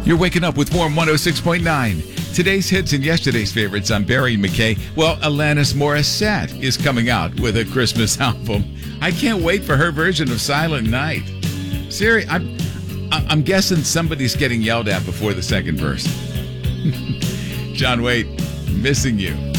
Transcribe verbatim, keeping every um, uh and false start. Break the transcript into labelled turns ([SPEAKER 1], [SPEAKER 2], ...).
[SPEAKER 1] You're waking up with Warm one oh six point nine. Today's hits and yesterday's favorites. I'm Barry McKay. Well, Alanis Morissette is coming out with a Christmas album. I can't wait for her version of Silent Night. Siri, I'm, I'm guessing somebody's getting yelled at before the second verse. John Waite, Missing You.